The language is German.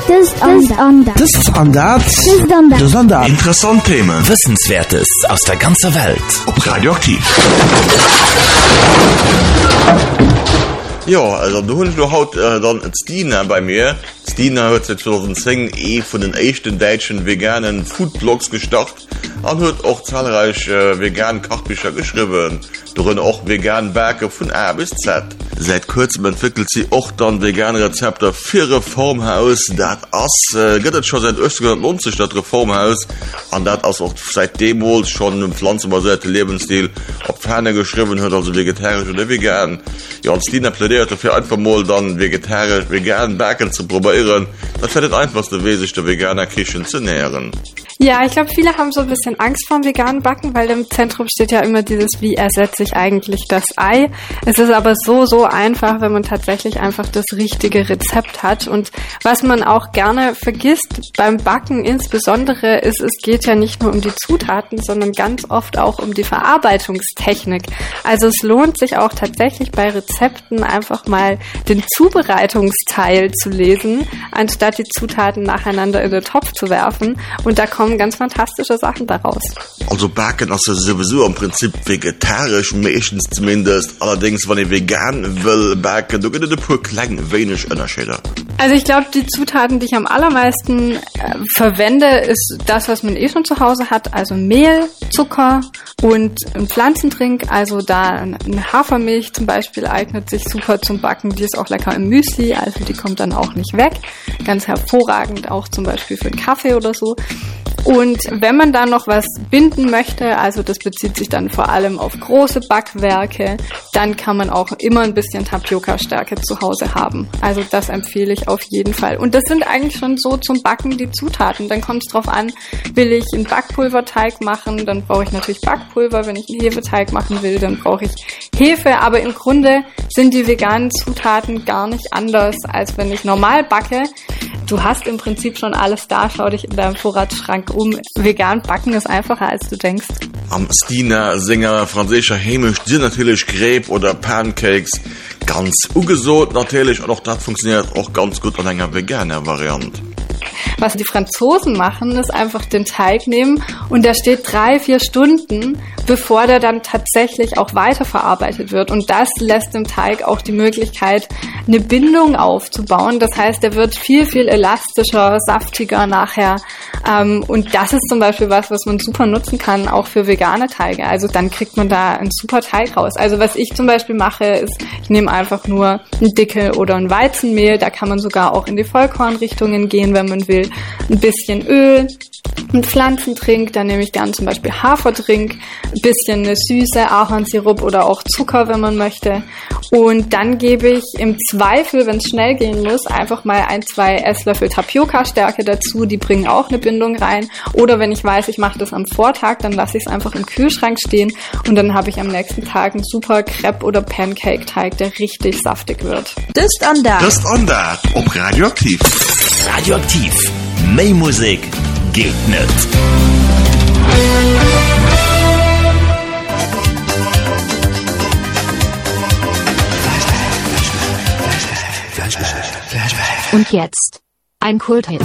Interessant Themen. Wissenswertes aus der ganzen Welt. Ob Radioaktiv. Ja, also du hast noch haut dann Stina bei mir. Stina hat seit 2010 von den ersten deutschen veganen Foodblogs gestartet und hat auch zahlreiche veganen Kochbücher geschrieben. Darin auch vegan Werke von A bis Z. Seit kurzem entwickelt sie auch dann vegane Rezepte für Reformhaus. Das geht jetzt schon seit 1890 das Reformhaus. Und das ist auch seitdem wohl schon ein pflanzenbasierter Lebensstil auf Fahne geschrieben hat, also vegetarisch oder vegan. Ja, und Stina plädiert dafür einfach mal dann vegetarisch, vegan Backen zu probieren. Das wird das einfachste Weg, sich der veganer Küche zu nähern. Ja, ich glaube, viele haben so ein bisschen Angst vor dem veganen Backen, weil im Zentrum steht ja immer dieses, wie ersetze ich eigentlich das Ei. Es ist aber so einfach, wenn man tatsächlich einfach das richtige Rezept hat. Und was man auch gerne vergisst beim Backen insbesondere ist, es geht ja nicht nur um die Zutaten, sondern ganz oft auch um die Verarbeitungstechnik. Also es lohnt sich auch tatsächlich bei Rezepten einfach mal den Zubereitungsteil zu lesen, anstatt die Zutaten nacheinander in den Topf zu werfen. Und da kommen ganz fantastische Sachen daraus. Also Backen ist ja sowieso im Prinzip vegetarisch, meistens zumindest. Allerdings, wenn ich vegan will backen, da gibt es ein paar kleine, wenig Unterschiede. Also ich glaube, die Zutaten, die ich am allermeisten verwende, ist das, was man eh schon zu Hause hat. Also Mehl, Zucker und ein Pflanzentrink. Also da eine Hafermilch zum Beispiel eignet sich super zum Backen. Die ist auch lecker im Müsli, also die kommt dann auch nicht weg. Ganz hervorragend auch zum Beispiel für einen Kaffee oder so. Und wenn man dann noch was binden möchte, also das bezieht sich dann vor allem auf große Backwerke, dann kann man auch immer ein bisschen Tapioca-Stärke zu Hause haben. Also das empfehle ich auf jeden Fall. Und das sind eigentlich schon so zum Backen die Zutaten. Dann kommt es drauf an, will ich einen Backpulverteig machen, dann brauche ich natürlich Backpulver. Wenn ich einen Hefeteig machen will, dann brauche ich Hefe. Aber im Grunde sind die veganen Zutaten gar nicht anders, als wenn ich normal backe. Du hast im Prinzip schon alles da, schau dich in deinem Vorratsschrank um. Vegan backen ist einfacher, als du denkst. Am Stina Singer französischer Hämisch sind natürlich Crepe oder Pancakes. Ganz ungesund natürlich, und auch das funktioniert auch ganz gut an einer veganer Variante. Was die Franzosen machen, ist einfach den Teig nehmen und der steht 3-4 Stunden, bevor der dann tatsächlich auch weiterverarbeitet wird. Und das lässt dem Teig auch die Möglichkeit, eine Bindung aufzubauen. Das heißt, der wird viel elastischer, saftiger nachher. Und das ist zum Beispiel was man super nutzen kann, auch für vegane Teige. Also dann kriegt man da einen super Teig raus. Also was ich zum Beispiel mache, ist, ich nehme einfach nur ein Dinkel oder ein Weizenmehl. Da kann man sogar auch in die Vollkornrichtungen gehen, wenn man will. Ein bisschen Öl, ein Pflanzentrink, dann nehme ich gern zum Beispiel Haferdrink, ein bisschen eine Süße, Ahornsirup oder auch Zucker, wenn man möchte. Und dann gebe ich im Zweifel, wenn es schnell gehen muss, einfach mal 1-2 Esslöffel Tapioca-Stärke dazu, die bringen auch eine Bindung rein. Oder wenn ich weiß, ich mache das am Vortag, dann lasse ich es einfach im Kühlschrank stehen und dann habe ich am nächsten Tag einen super Crepe- oder Pancake-Teig, der richtig saftig wird. Das on that. Ob Radioaktiv. Radioaktiv. Mehr Musik geht nicht. Und jetzt ein Kulthit.